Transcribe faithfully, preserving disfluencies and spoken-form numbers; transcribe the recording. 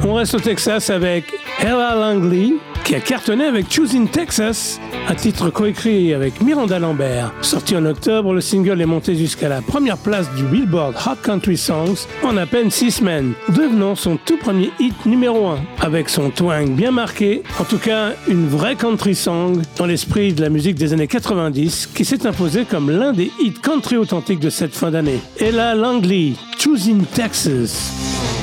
On reste au Texas avec Ella Langley, qui a cartonné avec Choosing Texas, un titre coécrit avec Miranda Lambert. Sorti en octobre, le single est monté jusqu'à la première place du Billboard Hot Country Songs en à peine six semaines, devenant son tout premier hit numéro un. Avec son twang bien marqué, en tout cas une vraie country song dans l'esprit de la musique des années quatre-vingt-dix, qui s'est imposé comme l'un des hits country authentiques de cette fin d'année. Ella Langley, Choosing Texas.